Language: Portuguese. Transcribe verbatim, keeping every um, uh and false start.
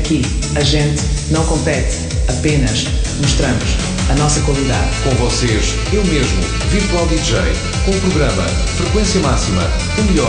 Aqui, a gente não compete, apenas mostramos a nossa qualidade. Com vocês, eu mesmo, Virtual D J, com o programa Frequência Máxima, o melhor